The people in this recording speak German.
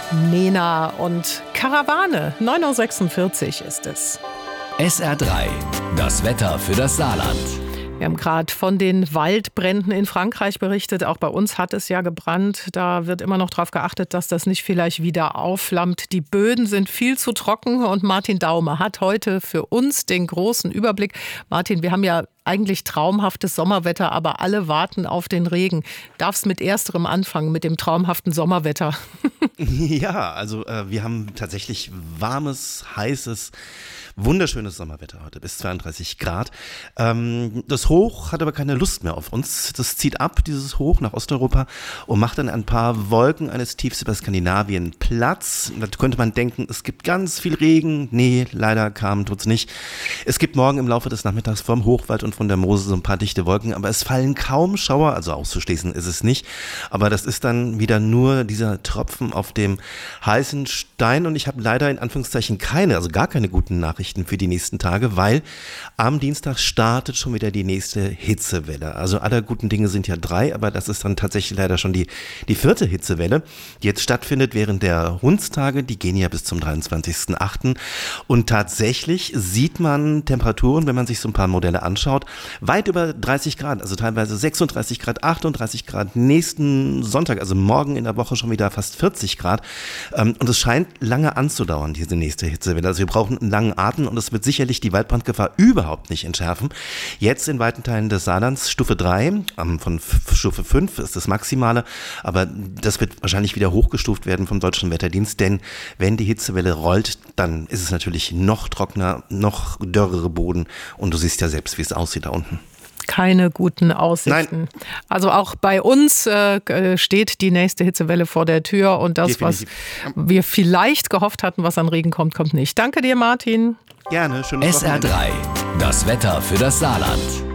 Nena und Karawane. 9.46 Uhr ist es. SR3, das Wetter für das Saarland. Wir haben gerade von den Waldbränden in Frankreich berichtet. Auch bei uns hat es ja gebrannt. Da wird immer noch darauf geachtet, dass das nicht vielleicht wieder aufflammt. Die Böden sind viel zu trocken und Martin Daume hat heute für uns den großen Überblick. Martin, wir haben ja eigentlich traumhaftes Sommerwetter, aber alle warten auf den Regen. Darfst mit ersterem anfangen, mit dem traumhaften Sommerwetter? Ja, also wir haben tatsächlich warmes, heißes, wunderschönes Sommerwetter heute, bis 32 Grad. Das Hoch hat aber keine Lust mehr auf uns. Das zieht ab, dieses Hoch, nach Osteuropa und macht dann ein paar Wolken eines Tiefs über Skandinavien Platz. Da könnte man denken, es gibt ganz viel Regen. Nee, leider tut's nicht. Es gibt morgen im Laufe des Nachmittags vom Hochwald und von der Mosel so ein paar dichte Wolken, aber es fallen kaum Schauer, also auszuschließen ist es nicht. Aber das ist dann wieder nur dieser Tropfen auf dem heißen Stein und ich habe leider in Anführungszeichen gar keine guten Nachrichten für die nächsten Tage, weil am Dienstag startet schon wieder die nächste Hitzewelle. Also aller guten Dinge sind ja 3, aber das ist dann tatsächlich leider schon die 4. Hitzewelle, die jetzt stattfindet während der Hundstage. Die gehen ja bis zum 23.08. Und tatsächlich sieht man Temperaturen, wenn man sich so ein paar Modelle anschaut, weit über 30 Grad, also teilweise 36 Grad, 38 Grad, nächsten Sonntag, also morgen in der Woche schon wieder fast 40 Grad. Und es scheint lange anzudauern, diese nächste Hitzewelle. Also wir brauchen einen langen Atem und es wird sicherlich die Waldbrandgefahr überhaupt nicht entschärfen. Jetzt in weiten Teilen des Saarlands Stufe 3, von Stufe 5 ist das Maximale, aber das wird wahrscheinlich wieder hochgestuft werden vom Deutschen Wetterdienst, denn wenn die Hitzewelle rollt, dann ist es natürlich noch trockener, noch dörrere Boden und du siehst ja selbst, wie es aussieht da unten. Keine guten Aussichten. Nein. Also auch bei uns steht die nächste Hitzewelle vor der Tür und das, Definitiv. Was wir vielleicht gehofft hatten, was an Regen kommt, kommt nicht. Danke dir, Martin. Gerne, schönes Wochenende. SR3, das Wetter für das Saarland.